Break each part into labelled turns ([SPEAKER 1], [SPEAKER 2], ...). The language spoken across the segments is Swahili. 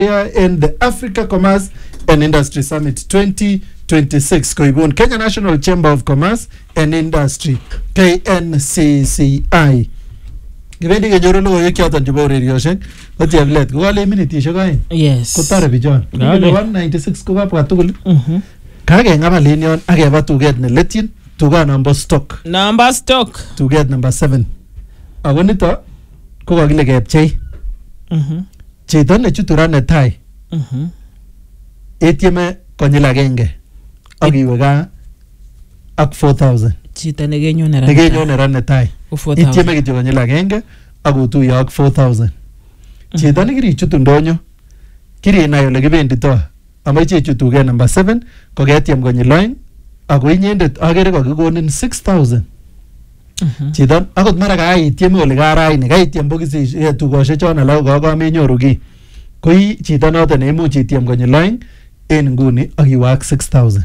[SPEAKER 1] in the Africa Commerce and Industry Summit 2026 koibun Kenya National Chamber of Commerce and Industry KNCCI. Givendi kenyoru logoiwek choton chebo urerioshek ko chevlet ko kale minitishek aeng.
[SPEAKER 2] Yes.
[SPEAKER 1] Kotare bichon. 196 ko kabwa tugul. Kageng'abal en yon akeba tuget ne letyin tuga number stock. Tuget number 7. Ako nito ko kakile kepchei. Chito ne chutu ran netai. Etieme konyil agenge. Akiwe gaa ak 4000.
[SPEAKER 2] Chito negenyone
[SPEAKER 1] ran netai. Itieme kityo konyil agenge akotuye ak 4000. Chito nekirichutu ndonyo kirinai ole kibenditoi amache ichut tuget number 7 ko ketiem konyil aeng ako inyendet agere kokikonin 6000. Chito akot mara kaitieme ole karaini kaitiem bokisi tugoshe chon alak kokamenyoru ki ko chito noton neimuch itiem konyil aeng en nguni akiwe ak 6000.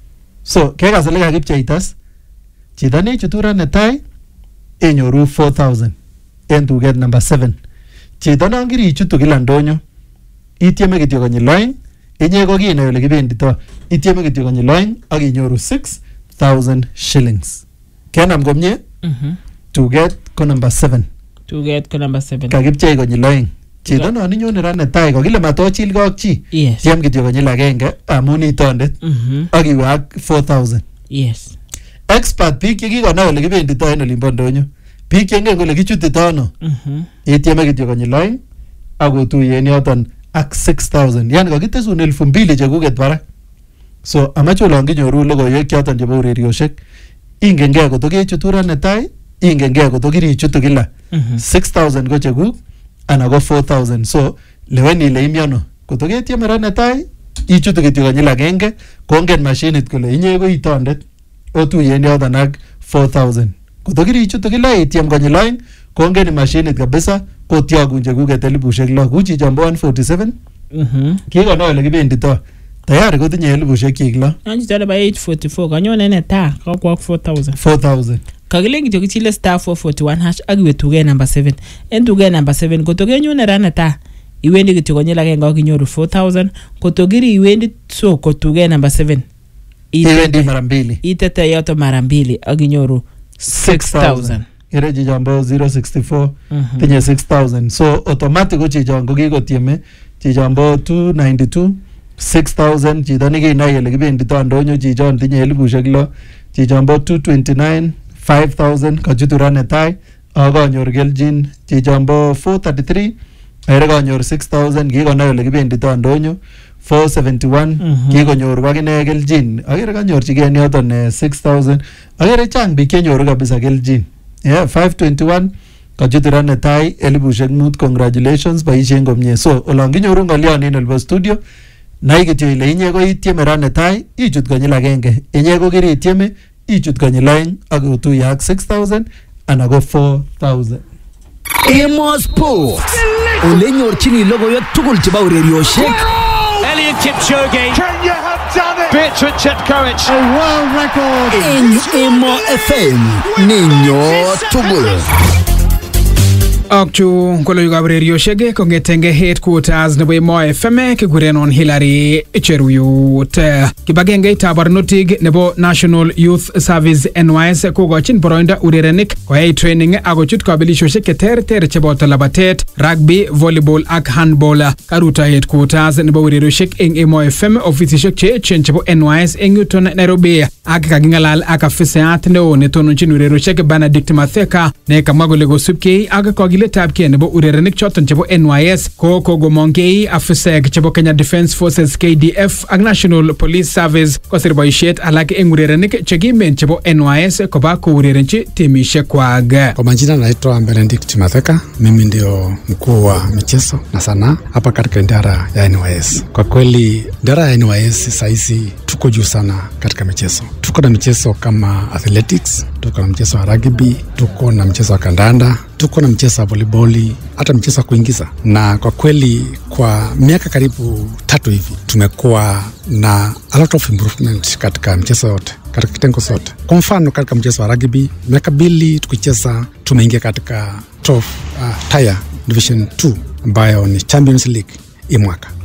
[SPEAKER 1] So kekas ole kakipcheitas chito nechutu ran netai enyoru 4000 en tuget number 7. Chito non kirichutu kila ndonyo itieme kityo konyil aeng inye ko kinai ole kibenditoi itieme kityo konyil aeng akinyoru 6000 shillings. Kenam komye? Tuget ko number 7. Kakipchei konyil aeng. Chito non inyone ran netai ko kile matochil ko ak chi. Tiem kityo konyil agenge amun itondet akiwe ak 4000.
[SPEAKER 2] Yes.
[SPEAKER 1] Expert biik chekikonai ole kibenditoi en olimbo ndonyo. Biik chengen kole kichutito ano. Itieme kityo konyil aeng akotuye en yoton ak 6000. Yani kakitesun 2000 chekuket barak. So amache olon kinyoru logoiwek choton chebo urerioshek ingenge koto kechutu ran netai ingenge koto kirichutu kila 6000 ko chekuk ana ko 4000. So lewen ile imiono koto ketieme ran netai ichutu kityo konyil agenge kongen mashinit kole inye ko itondet otuye en yoton ak 4000. Koto kirichutu kila itiem konyil aeng kongen mashinit kabisa kotiogun chekuket 6000 ku chichon bo 147 kikonai ole kibenditoi tayari kotinye 1000 chik lo.
[SPEAKER 2] Chito nebo 844 kanyone netai kokwo 4000. Kakile kityo kichile *441# akiwe tuget number 7. En tuget number 7 koto kenyone ran netai iwendi kityo konyil agenge akinyoru 4000. Koto kiri iwendi soko tuget number 7
[SPEAKER 1] iwendi mara mbili.
[SPEAKER 2] Itete yoto mara mbili akinyoru 6000.
[SPEAKER 1] Ere chichombo 064 tinye 6000. So automatic ko chichombo kikotieme chichombo 292 6000. Chito nekinai ole kibenditoi ndonyo chichon tinye 6000. Chichombo 229 5000 kachutu ran netai akanyor keljin. Chichombo 433 ere kanyor 6000 kikonai ole kibenditoi ndonyo. 471 kikonyor akine keljin akere kanyorchigei yoton 6000. Akere chang biik chenyoru kabisa keljin. 521 kachutu ran netai 5,000. Congratulations boisien komie. So olon kinyoru ngolion en olbo studio nai kityo ile inye ko itieme ran netai ichut konyil agenge inye ko kiritieme ichut konyil aeng akotuye ak 6000 ana ko 4000.
[SPEAKER 3] Emo Sport ole nyorchini logoiwek tugul chebo urerioshek.
[SPEAKER 4] Eliud Kipchoge, Kenya have done it. Bertrand Chepkoech,
[SPEAKER 3] a world record. En Emo FM ninyo tugul.
[SPEAKER 5] Akchu koloiwekab urerioshek kongetenge headquarters nebo Emo FM kikurenon Hillary Cheruyut. Kibagengeitab barnotik nebo National Youth Service NYS kokochin boroindo urerenik koyai training akochut kabelishoshek cheterter cheboto labatet, rugby, volleyball ak handball. Karuta headquarters nebo urerioshek eng Emo FM ofisishek cheechen chebo NYS eng yuton Nairobi ak kakingalal ak afisayat neo netononchin urerioshek Benedict Matheka ne kamwa kole kosubkei ak kakiletabkei nebo urerenik choton chebo NYS ko kogomongei afisaek chebo Kenya Defence Forces KDF ak National Police Service kosir boishet alak eng urerenik chekimen chebo NYS koba kourerenchi timishek kwak.
[SPEAKER 6] Kwa majina naitwa Benedict Matheka, mimi ndio mkuu wa michezo na sanaa hapa katika idara ya NYS. Kwa kweli idara ya NYS saizi tuko juu sana katika michezo. Tuko na michezo kama athletics, tuko na mchezo wa rugby, tuko na mchezo wa kandanda, tuko na mchezo wa volleyball, hata mchezo wa kuingiza. Na kwa kweli kwa miaka karibu 3 hivi tumekuwa na a lot of improvement katika mchezo yote, katika kitengo zote. Kwa mfano katika mchezo wa rugby, miaka 2 tukicheza tumeingia katika top tier division 2 ambayo ni Champions League hii mwaka.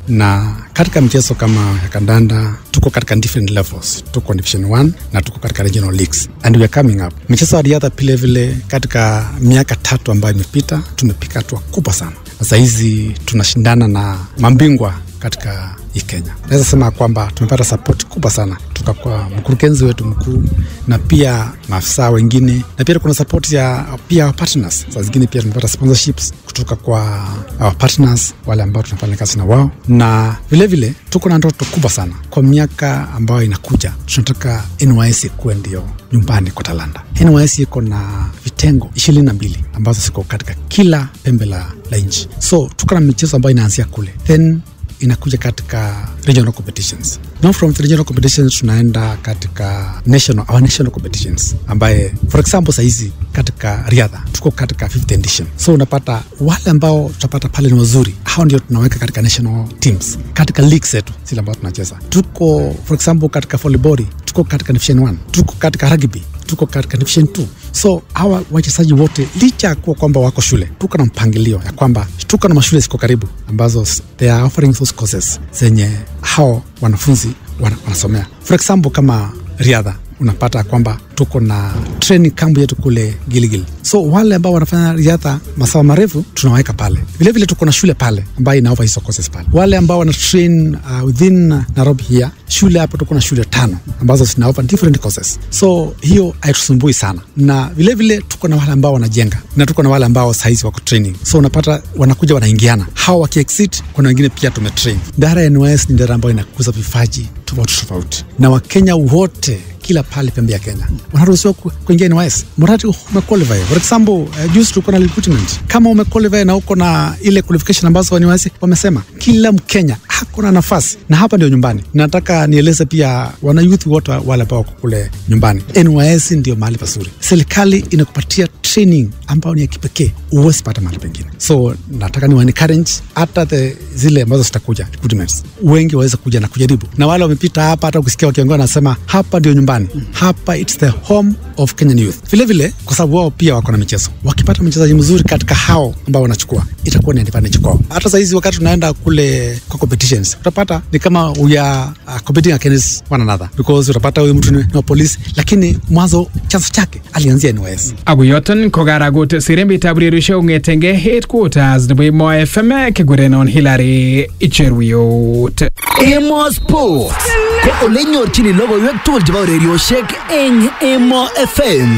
[SPEAKER 6] na katika mchezo kama ya kandanda tuko katika different levels. Tuko Division 1 na tuko katika regional leagues and we are coming up. Mchezo wa riadha pile vile katika miaka 3 ambayo imepita tumepika hatua kubwa sana. Sasa hizi tunashindana na mabingwa katika hii Kenya. Naweza sema kwamba tumepata support kubwa sana kutoka kwa mkurugenzi wetu mkuu na pia maafisa wengine, na pia kuna support ya pia our partners. Sasa zingine pia tumepata sponsorships kutoka kwa our partners wale ambao tunafanya kazi na wao, na vile vile tuko na ndoto kubwa sana kwa miaka ambayo inakuja. Tunataka NYS kuwe ndio nyumbani kwa talanta. NYS iko na vitengo 22 ambazo ziko katika kila pembe la nchi. So tuko na michezo ambayo inaanzia kule, then inakuja katika regional competitions. Now from the regional competitions tunaenda katika our national competitions, ambaye for example saizi katika riadha tuko katika 5th edition. So unapata wale ambao tutapata pale ni wazuri, hao ndio tunaweka katika national teams katika leagues zetu zile ambazo tunacheza. Tuko for example katika volleyball tuko katika division 1, tuko katika rugby tuko katika division 2. So hawa wachezaji wote licha kuwa kwamba wako shule, tuko na mpangilio ya kwamba tuko na mashule ziko karibu ambazo they are offering those courses zenye hao wanafunzi wanasomea. For example kama riadha unapata kwamba tuko na training camp yetu kule Gilgil. So wale ambao wanafanya riadha masafa marefu tunaweka pale. Vile vile tuko na shule pale ambayo inaofa hizo courses pale. Wale ambao wana train within Nairobi here, shule hapo tuko na shule 5 ambazo zinaofa different courses. So hiyo haitusumbui sana. Na vile vile tuko na wale ambao wanajenga na tuko na wale ambao saizi wako training. So unapata wanakuja wanaingiana. Hao waki-exit kuna wengine pia tumetrain. Idara ya NYS ni idara ambayo inakuza vipaji tofauti. Na Wakenya wote kila pale pembe ya Kenya wanaruhusiwa kuingia NYS mradi umequalify. For example, just tuko na recruitment. Kama umequalify na uko na ile qualification ambazo NYS wamesema, kila Mkenya hako na nafasi na hapa ndio nyumbani. Nataka nieleze pia wana youth wote wale ambao kule nyumbani, NYS ndio mahali pazuri. Serikali inakupatia training ambayo ni ya kipekee, uwezi pata mahali pengine. So nataka ni encourage hata zile ambazo zitakuja recruitments, wengi waweze kuja na kujaribu, na wale wamepita hapa hata ukisikia wakiongea nasema hapa ndio nyumbani. Hapa it's the home of Kenyan youth. Vile vile kwa sababu wao pia wako na michezo, wakipata mchezaji mzuri katika hao ambao wanachukua itakuwa ni advantage kwao. Hata sasa hizi wakati tunaenda kule kwa competitions utapata ni kama we are competing against one another, because utapata huyu mtu ni polisi lakini mwanzo chanzo chake alianzia NYS.
[SPEAKER 5] Aguyoton kogaragut sirembi tabririsho ungetenge headquarters de Mo FM kigurenon Hilary Icheruyot.
[SPEAKER 3] Emo Sport ko olenyorchini logoiwek tugul chebo urerioshek eng Emo FM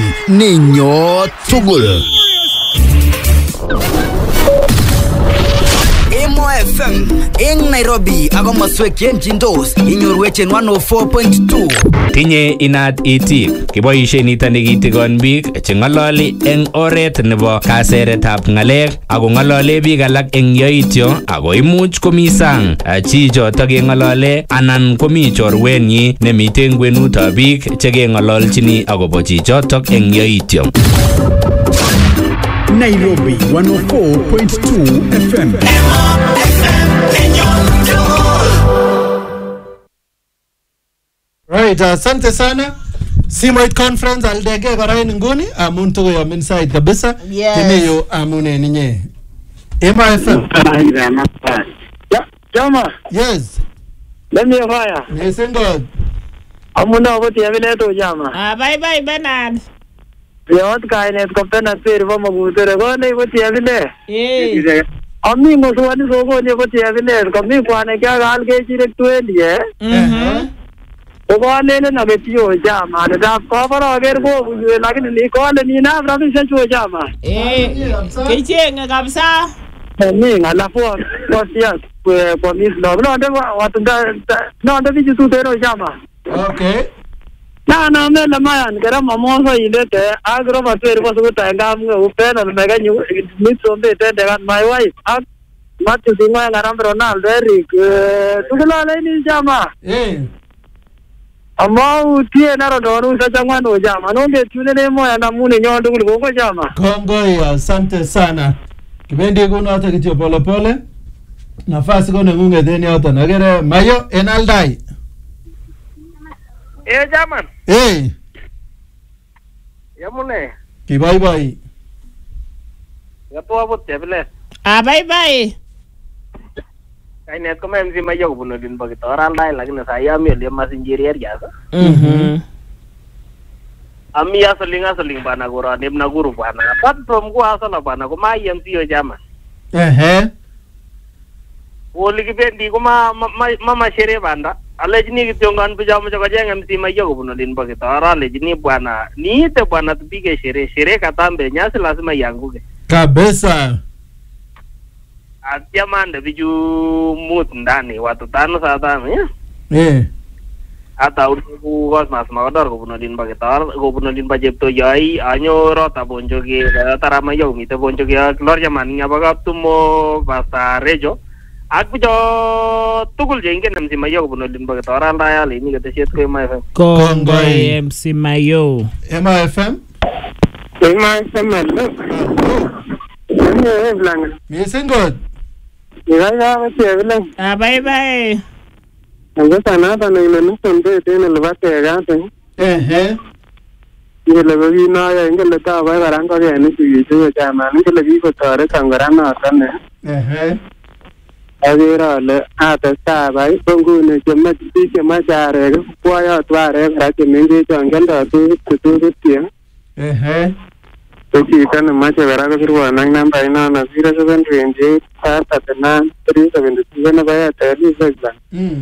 [SPEAKER 3] ninyo tugul. Emo FM eng Nairobi ako maswek chenchindos inyorwech en 104.2.
[SPEAKER 7] Tinye inat itik kiboishe nito nekitigon biik cheng'ololi eng oret nebo kaseretab ng'alek ako ng'olole biik alak eng yoityo ako imuch komi sang chichoto keng'olole anan komi chorwenyi nemite ngwenutab biik chekeng'ololchini akobo chichotok eng yoityo.
[SPEAKER 3] Nairobi 104.2 FM.
[SPEAKER 1] Right, asante sana. Simoit conference aldege karain nguni amun tuko ya inside kabisa.
[SPEAKER 2] Yes.
[SPEAKER 1] Timeyo amune ninye. Ema FM.
[SPEAKER 8] Jama.
[SPEAKER 1] Yes.
[SPEAKER 8] Let me fire.
[SPEAKER 1] Nesengo.
[SPEAKER 8] Amuna wote ya vile to jama.
[SPEAKER 2] Bye bye Bernard.
[SPEAKER 8] Yot kainet ko pena per va magutere ko nei wote ya vile. Ami mo so ani so ko ne wote ya vile ko mi kwane kya gal ke chire 20 ko ne na betio jama da ko bara ager ko lakini ni ko ni na rabi se cho jama.
[SPEAKER 2] Kichenga kabisa.
[SPEAKER 8] Ni ngala po sia kwa mislo no ndo watu no ndo viji tu tero jama.
[SPEAKER 1] Okay.
[SPEAKER 8] Na mela mayan kera mamoso ilete agro materi bosu kutanga mwe upena mega nyu mitsombe tende kan my wife ak matu singa ngaram Ronaldo Eric tukula ni jama amau tie na rodo sa changwa no jama no nge tune ne moya na mune nyondo kuliko jama
[SPEAKER 1] Kongo, asante sana. Kibendi kuna hata kitio pole pole. Nafasi kone ngunge deni hata nagere mayo enaldai.
[SPEAKER 8] Jaman. Yamune.
[SPEAKER 1] Bye bye.
[SPEAKER 8] Yapo abot tebele.
[SPEAKER 2] Bye bye.
[SPEAKER 8] Kainet ko MC Mayo kobun olin bo Kitorandai lakini saya ami ole masinjiri area sa. Ami asoling bana gora nem na guru bana. Apart from go asala bana ko mai MC o jama. Woli kibendi ko mama shere banda. Alejini kitongan pujama jaga jeng MC Mayo kobun olin bo Kitora alejini bwana. Ni te bwana tupige shere katambe nyasi lazima yangu ke.
[SPEAKER 1] Kabisa.
[SPEAKER 8] Atiamanda biju mut ndani watu 5 saa 5 Ata uruku kosmas makodor kobunolin bagitar kobunolin bajepto yai anyo rota bonjoge tarama yo mite bonjoge lor jaman nya bagaptumo basta rejo akbujo tukul jengke MC Mayo kobunolin bagitar andaya ini kata siet ko MFM
[SPEAKER 2] Kongoy MC Mayo
[SPEAKER 1] MFM
[SPEAKER 8] hello
[SPEAKER 1] Misengod
[SPEAKER 2] bye bye
[SPEAKER 8] Ang sana pa nang nanunod din na labate agad. Yung lagi na yung galata ba parang ko yan si Yuju jama ng lagi ko tore sanggaran na tan Agera le ata sa ba bongo ne jama ti jama jare ko ya tware ra ke menge jangal da tu tiang. Jadi kan macam berapa kira nang nambah ina na 07 range 579 372 na ba ya tadi segala.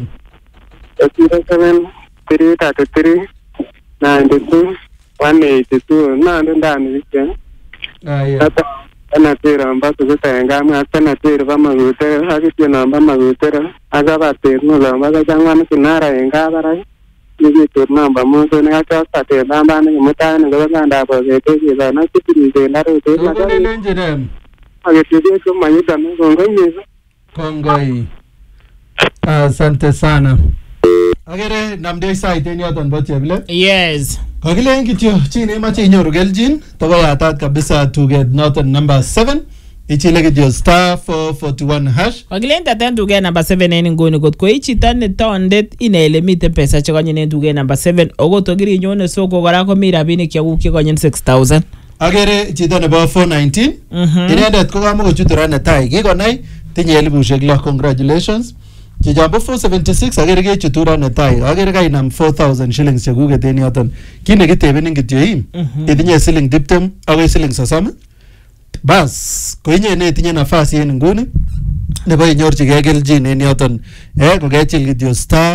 [SPEAKER 8] 07 333 92 182 na ndani hicho. Hata anatira ambapo kutanga mwana tira kama gutera hakiti namba magutera agabate no lamba kangwana kinara engabara ni namba moto ne aka sate namba ne mutane ngabanda ba ke na kitini de na ro de na
[SPEAKER 1] Kongoi lenjerem.
[SPEAKER 8] Agete ko mayita no
[SPEAKER 1] Kongoi. Asante sana. Agere namde site en yoton boche bile?
[SPEAKER 2] Yes.
[SPEAKER 1] Kagile kityo chini mache inyoru geljin togo yatat kabisa to get noton number 7 ichile kityo *441#.
[SPEAKER 2] Kagile taten to get number 7 en ngoni got ko ichita ne tondet inele mite pesa chekanye ne to get number 7 ogoto giri nyone soko kora ko mi rabinik kyakuk chekonyen 6000.
[SPEAKER 1] Agere chito nebo 419 inendet ko kamo kochutu ran netai kikonai tinye 6,000 congratulations. Kijambo 476 agere kechutu ran netai agere kainam 4000 shillings chekuket en yoton kine kitebenin kityo itinye siling 20 agoi siling 30 bas ko inye ne tinye nafasi en nguni nebo inyorchigei keljin en yoton kokechil kityo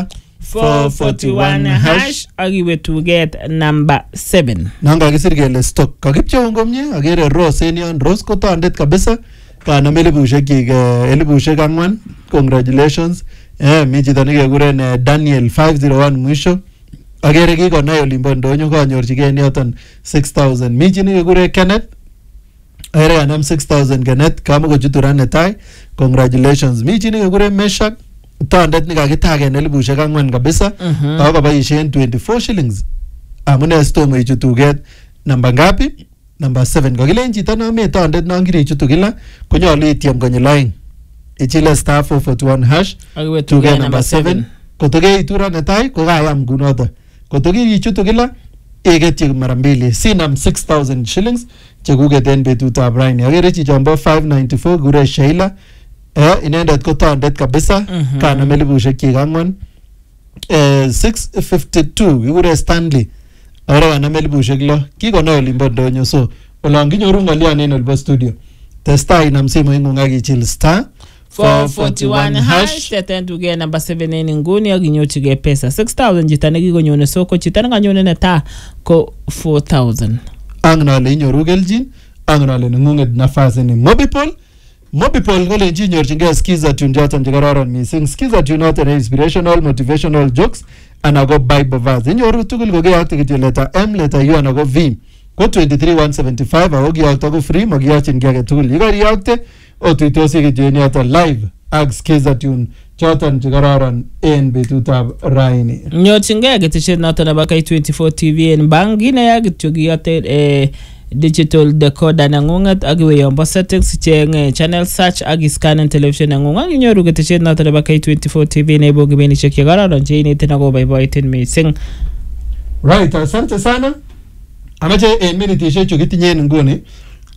[SPEAKER 1] *441#
[SPEAKER 2] akiwe to get number 7
[SPEAKER 1] nan kakisir kele stock kakipcheun komye agere Rose en yon Rose ko tondet kabisa kanam 4,000 congratulations mi chito nekekuren Daniel 501 mwisho agere kikonai olimbo ndonyo kanyorchigei en yoton 6000 mi chi nekekuren Kenneth agere kanam 6000 Kenneth kamukochutu ran netai congratulations mi chi nekekuren Meshak tondet nekakitagen 4,000 kabisa akaboisien 24 shillings amune stomo ichutuget namba ngapi number 7 kakilen chito nome tondet non kirichutu kila konyolu itiem konyil aeng ichile *441# tuge number 7 kotokeitu ran netai kokayam kunoto kotokirichutu kila iketyi mara mbili sinam 6000 shillings chekuket en betutab raini akere chichombo 594 kure Sheila inendet ko tondet kabisa kanam 4,000 652 kikure Stanley ahora kanam 6,000 kikonai olimbo ndonyo so olon kinyoru ng'olyon en olbo studio testai inam simoing'ung akichil *441#
[SPEAKER 2] teten to get number 7 en nguni akinyorchigei pesa 6000 chito nekikonyone soko chito nekanyone netai ko 4000
[SPEAKER 1] ang'en ale inyoru keljin ang'en ale neng'ung'et nafasi ni Mobipol kolenji inyorchingei skiza tune choton chekororon mising skiza tune noton inspirational motivational jokes ana ko Bible verse inyoru tugul kokeyokte kityo letter M letter U ana ko V ko 23175 ako kiyokto ko free makiyochin kiy age tugul yekariyokte otuitosi kityo en yoton live ak skiza tune choton chekororon en betutab raini
[SPEAKER 2] nyorchingei keteshet noton nebo K24 TV en bangi neya kityo kiyote digital decoder nang'ung'et akiwe yombo settings cheng channel search akiscanen television nang'ung akinyoru keteshet noton nebo K24 TV neibu kipindishek chekororon cheineten akoboiboitin mising.
[SPEAKER 1] Right, asante sana. Amache en minitishek chu kitinye en nguni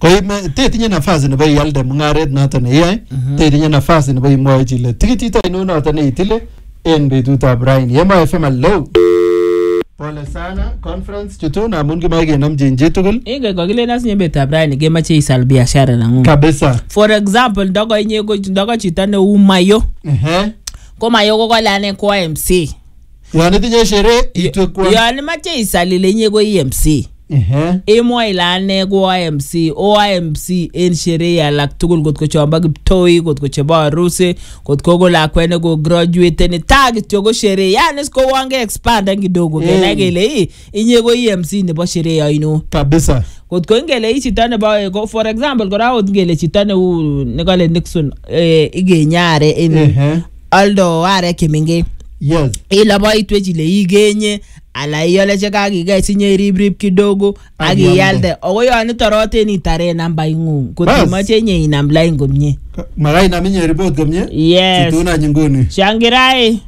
[SPEAKER 1] Koime tetinye nafasi nebo ialde mungaret noton neyae, tetinye nafasi nebo imwoe chile tikitit ainon noton neitile en betutab raini. Emo FM hello. Pole sana conference chutun amun kimae kenomchin chitugul.
[SPEAKER 2] Inge kokile nasinye betutab raini kemache isal biashara nangu.
[SPEAKER 1] Kabisa.
[SPEAKER 2] For example, ndoko inye ndoko chito ne umayo. Ko mayo ko kolane ko MC.
[SPEAKER 1] Yon itinye sherehe itwe kwa.
[SPEAKER 2] Yon mache isalile inye ko MC. Emo ilane ko IMC, OIMC en sherehe alak tugul kotko chomba kiptoi, kotko chebo harusi, kotko ko lakwet ko graduate ni tag kityo ko sherehe. Yani siko wange expand kidogo kenai kele inye ko IMC nebo sherehe aino.
[SPEAKER 1] Kabisa.
[SPEAKER 2] Kotko ingele chito nebo for example kora ot ngele chito ne kale Nixon igenyare en Aldo are keminge.
[SPEAKER 1] Yes.
[SPEAKER 2] Ila boitwe chile igenye ala iyole chekakigei sinye rib kidogo akiyalde ogo yon toroten itare namba ingung kotimache inye inam line komye
[SPEAKER 1] magai na minye report komye.
[SPEAKER 2] Yes.
[SPEAKER 1] Situna nyinguni
[SPEAKER 2] Shangirai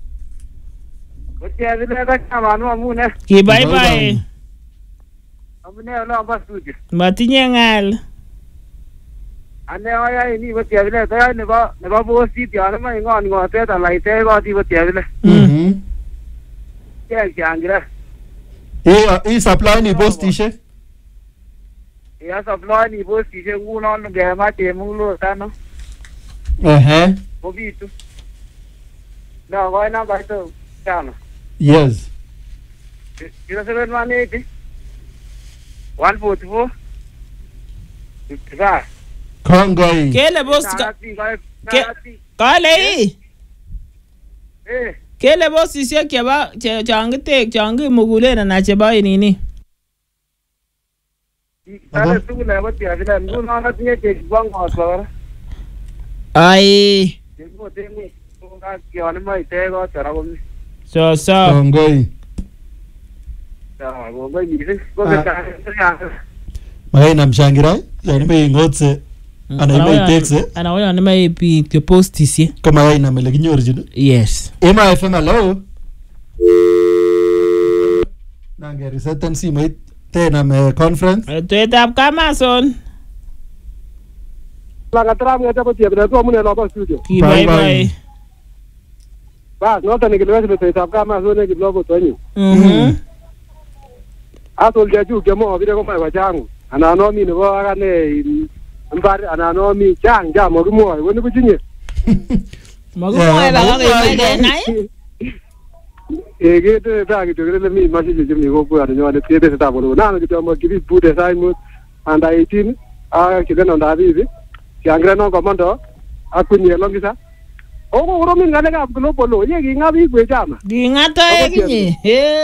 [SPEAKER 8] Kotia vile kama no amune.
[SPEAKER 2] Ki bye bye.
[SPEAKER 8] Amune lo amba studio.
[SPEAKER 2] Matinye ngal.
[SPEAKER 8] Ane aya ni kotia vile kaya nebo bosit yana mai ngon ngotet ala ite ko ti kotia vile. Shangira.
[SPEAKER 1] Supply ni postishe.
[SPEAKER 8] Ya supply ni postishe nguno ngema temulo sana. Bobitu. Na why na baito sana.
[SPEAKER 1] Yes.
[SPEAKER 8] 0718 144 55.
[SPEAKER 1] Kongoi.
[SPEAKER 2] Kele boss kale Kele boss isye cheba changitek changi mugule na cheba nini?
[SPEAKER 8] Sare tugule botia vile nguno na tinye chekwango asara.
[SPEAKER 2] Ai.
[SPEAKER 8] Ngo temi nga kione mai tego tara gomi.
[SPEAKER 2] So
[SPEAKER 1] Kongoi.
[SPEAKER 8] Sawa gongoi ni ko beta ya.
[SPEAKER 1] Magai namshangirai yani be ngotse ana ime texe
[SPEAKER 2] ana wao ana mai pi ke post ici
[SPEAKER 1] kama magai na mele kinyorjin.
[SPEAKER 2] Yes.
[SPEAKER 1] Ema FM hello. Nangeri certain simoit tena me conference.
[SPEAKER 2] Tuetab Kamason.
[SPEAKER 8] La tram ngata ko tiebe to mune lo ba studio.
[SPEAKER 2] Ki bye bye.
[SPEAKER 8] Ba no tane ke lwese tuetab Kamason ne giblo to ni. Atol jaju ke mo bire ko mai wa jangu. Ana no mi ne bo aga ne mbar ana no mi jang ja mo mo woni ko jinye.
[SPEAKER 2] Mo ko mai ba ga mai de nai.
[SPEAKER 8] Ge te da ke le mi ma ji mi ko ko ana no ne te te ta bo na no ke to mo gibi bude sai mo anda 18 a ke na nda bi Shangira no komando akunye longisa. Ogo uro mi ngale ka global lo ye ginga bi gwe jama.
[SPEAKER 2] Ginga to e ginye.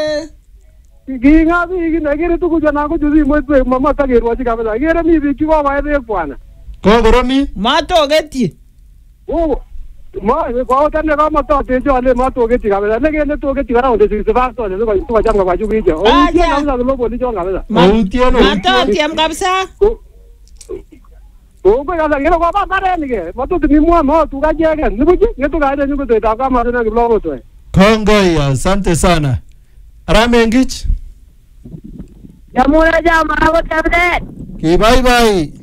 [SPEAKER 8] Ginga bi ginga gere tu kujana ko juzi mo pe mama ta gerwa ji kabela. Gere mi bi kiwa wa be bwana.
[SPEAKER 1] Ko goromi?
[SPEAKER 2] Ma to geti.
[SPEAKER 8] Oh. Ma ko ta ne ka ma to te jo ale ma to geti kabela. Ne ge ne to geti gara onde si se va to ne ko jam ka ju bi jo. O ti na la global li jo kabela.
[SPEAKER 2] Ma to tiam kabisa.
[SPEAKER 8] Ogo ya ngero kwa ba bare nige mato ni mwa mo tu ga jege nibuji yetu ga ile nyuko ta ka ma na giblo to
[SPEAKER 1] Kongoi asante sana Ramengich
[SPEAKER 8] ya mura jama ko tablet
[SPEAKER 1] ki bye bye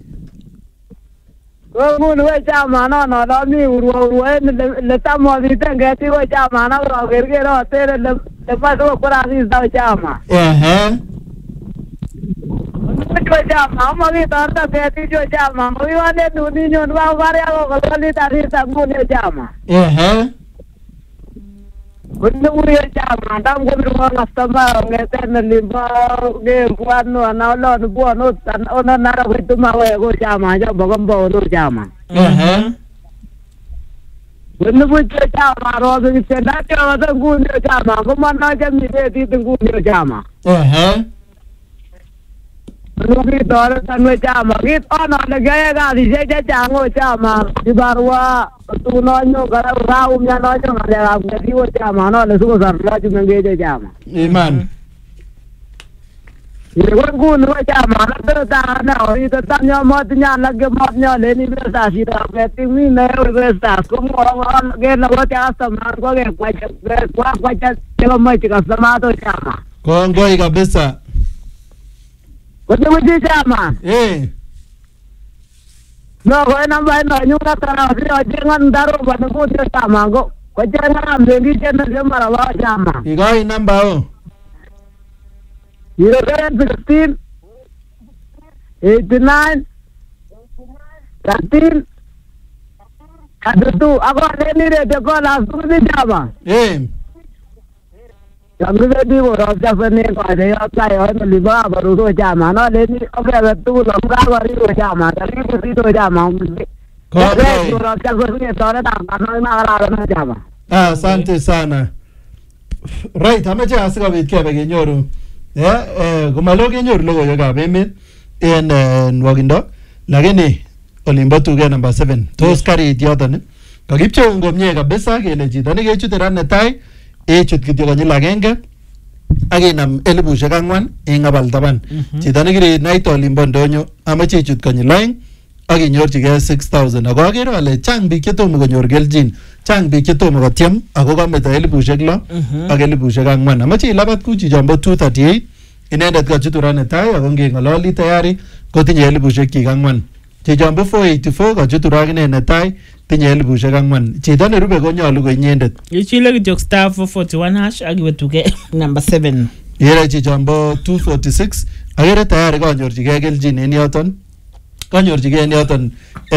[SPEAKER 8] ko mun we jama no da mi uru le tamo di tanga ti ko jama na ro gergero tere le paso por ahí da jama jo jama magi tarta beti jo jama magi wale duni nyon wa ware ko kali tari sangu ne jama kunnu uri jama dam go biru wa customer ngete ne limba ge buano ana lo buano ona nara ko ma we go jama jo bogom bo no jama kunnu bu jama ro bi se da jo da gu ne jama ko man na jami de ti gu ne jama Nugi dor tanwe jama git ono le gaya ga di je jango jama di barwa tu no nyo gara raum nya no nyo ngale ga di wo jama no le su sar la ju nge jama
[SPEAKER 1] iman
[SPEAKER 8] ni wo gu no jama na ter ta na o ita ta nyo mo nya la ge mo nyo le ni be sa si ta ke ti mi ne o be sa ko mo ge na wo ta sa ma ko ge kwa te lo mo ti ka sa ma to jama
[SPEAKER 1] Kongoi kabisa
[SPEAKER 8] Wote jama. No, ko namba ino nyunga tara sio jengan daro bana ko te tamango. Ko jengan bengi jenna jemara wa jama.
[SPEAKER 1] Igoi namba o.
[SPEAKER 8] 016 89 13 Kadu ako nini re de ko la su ni jama. Yang kita di bawah siapa ni kau ada yang saya orang liba baru tu jama. No, ini okey betul. Longgar baru tu jama. Tapi mesti tu jama. Kau orang siapa ni soalnya tak pernah nak jama.
[SPEAKER 1] Asante sana. Right, amache asika bit kebe kenyoru. Kumalo kenyoru logoiwekab emet en nwokindo. Lakini olimbo tuge number 7. Tos karit yoton. Kakipcheun komie kabisa kele chito nekechute ran netai echut kityo konyil agenge akinam 4,000 eng abal taban. Chito nekirinaite olimbo ndonyo amache ichut konyil aeng akinyorchigei 6,000. Ako akere ale chang biik chetomo konyor kelchin, chang biik chetomo kotyem ako kameto 6,000 ak 4,000. Amache ilabat ku chichombo 238 inendet kachutu ran netai ako ngeng'ololi tayari kotinye 4,000. Chichombo 484 kachutu ran ine netai tinye 4,000. Chito nerube konyolu ko inyendet.
[SPEAKER 2] Ichile kityo star 441 hash akiwetuge number 7.
[SPEAKER 1] Yere chichombo 246 akere tayari kanyorchigei kelchin en yoton. Kanyorchigei en yoton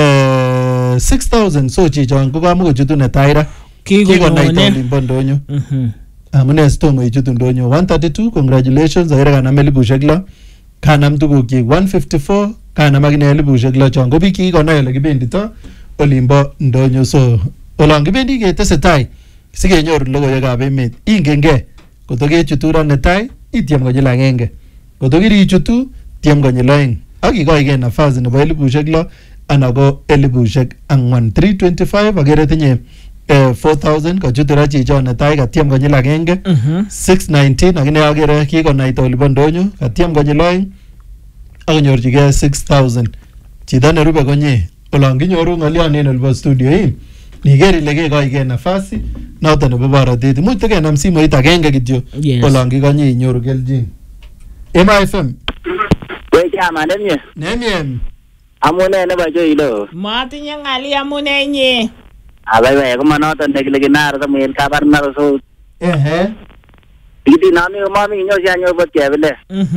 [SPEAKER 1] 6,000. So chichon ko kamukochutu netai ra. Kikonaita olimbo ndonyo. Amune stomo ichutu ndonyo 132. Congratulations. Akere kanam 6,000. Kanam tugukchik 154. Kanam akine 6,000 chon. Ko biik kikonai ole kibendito olimbo ndonyo. So olon kibendi ketesetai sikenyoru logoiwekab emet ingenge koto kechutu ran netai ityem konyil agenge, koto kirichutu tyem konyil aeng ak ikoigei nafasi nebo 6,000 anan ko 4,000. 325 akere tinye 4,000 kachutu ra chichon netai katyem konyil agenge. 619 akine akere kikonaita olimbo ndonyo katyem konyil aeng akonyorchigei 6,000. Chito nerube konye olon kinyoru ng'olyon en olibo studio niker ile kekoigei nafasi noton nebo borotet. Imuch tekenam simoit agenge kityo olon kikonye inyoru kelchin. Ema FM.
[SPEAKER 8] Chama
[SPEAKER 1] nemie.
[SPEAKER 8] Amune nebo choilo.
[SPEAKER 2] Matinye ngali amune inye.
[SPEAKER 8] Abaibai ko manoton nekile kinar Samuel Kabarnar so. Idi nami mami nyo sia nyo bot kebele.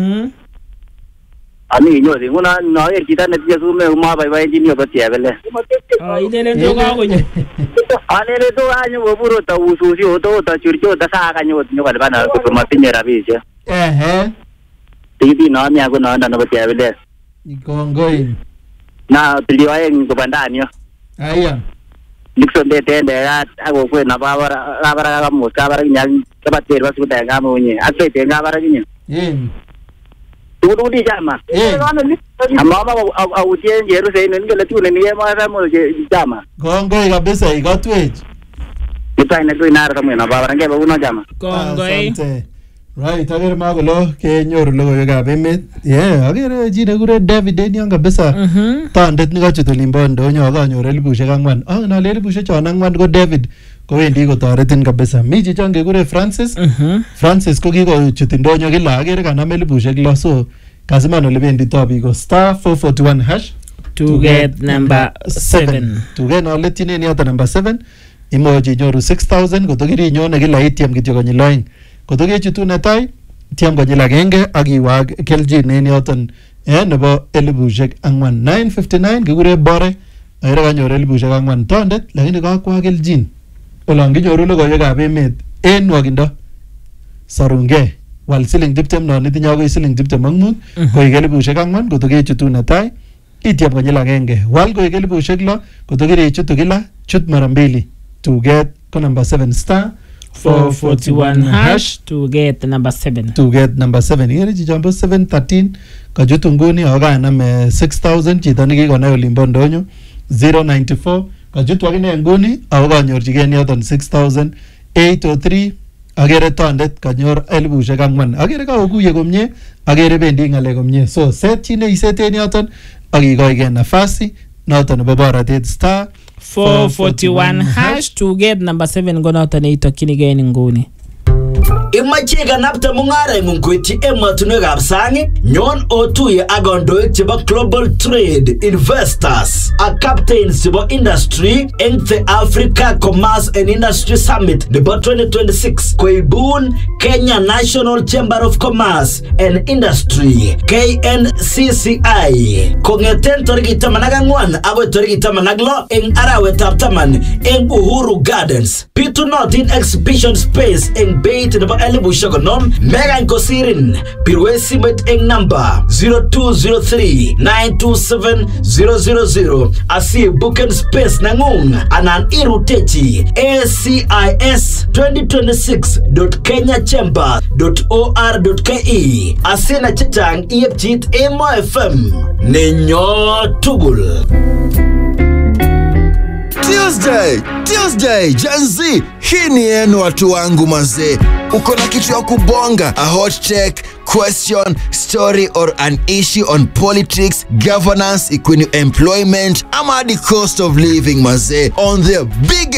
[SPEAKER 8] Ani nyo si nguna no yer kita net je sume ma baibai ji nyo bot kebele.
[SPEAKER 2] Idele to ga ko nyo.
[SPEAKER 8] Anele to anyo boburo ta ususi oto ta churcho ta sa ka nyo nyo bana ko matinye rabishe. Idi nami ako no ndano bot kebele.
[SPEAKER 1] Ikongoi.
[SPEAKER 8] Na tuliwaye ngubandani yo.
[SPEAKER 1] Aya.
[SPEAKER 8] Nixon de tende ako kwe na babara babara mo kabara nyang kabater basu ta ngamo nye ate te ngabara nye tu di jama amama au tie njeru se ngele tu ne ma ra mo jama
[SPEAKER 1] kongoi kabisa ikotwech
[SPEAKER 8] itaina tu inar kama na babara ngebe uno jama
[SPEAKER 2] kongoi.
[SPEAKER 1] Right, akere makolo kenyoru logoiwekab emet. Akere chi nekure David en yon kabisa. Tondet nekachut olimbo ndonyo akanyor 4,000. Nale 4,000 chon 4 ko David kowendi kotoretin kabisa. Mi chichon kekure Francis. Francis ko kikochut ndonyo kila akere kanam 6,000. So kasiman ole bendito biik ko star 441 hash
[SPEAKER 2] to get number 7.
[SPEAKER 1] To get ole tinen yoto number 7. Imuch inyoru 6,000 koto kirinyone kila ityem kityo konyil aeng. Koto kechutu netai tyem konyil agenge ak iwag kelchin en yoton nebo 4,000. 959 kikure Bore akere kanyor 4,000 tondet lakini kakwa kelchin olon kinyoru logoiwekab emet en nwokindo. Sarunge wal siling 20 non itinye akoi siling 25 koik 4,000 koto kechutu netai ityem konyil agenge wal koik 6,000 koto kirichutu kila chut mara mbili to get ko number 7 star
[SPEAKER 2] 441 hash to get number 7.
[SPEAKER 1] To get number 7. Here chichombo 713 kachutu nguni akanam 6,000 chito nekikonai olimbo ndonyo 094 kachutu akine nguni ako kanyorchigei yoton 6,000. 803 akere tondet kanyor 4,000. Akere kakokuye komie akere bendi ng'alek komie. So set chi neiseten yoton akikoigei nafasi noton nebo borotet star
[SPEAKER 2] 441 hash to get number 7 ko noton neitokyinigei nguni.
[SPEAKER 3] Imache kanapta mung'ara ng'ung koityi emotinwekab sang, nyon otuye ak kandoik chebo Global Trade Investors ak captains chebo industry eng the Africa Commerce and Industry Summit nebo 2026 koibun Kenya National Chamber of Commerce and Industry KNCCI kong'eten tarikit 14 agoi tarikit 16 eng arawetab 10 eng Uhuru Gardens. Bitunotin exhibition space eng beit nebo 50,000. Megany kosirin pirwe simet eng number 0203-927-000 asi booken space nang'ung anan irutechi acis2026.kenyachamber.or.ke asina chechang iepchit Emo FM nenyo tugul. Tuesday, Gen Z, hii ni yenu watu wangu mazee. Uko na kitu ya kubonga, a hot take, question, story or an issue on politics, governance, equine employment, ama the cost of living mazee on the big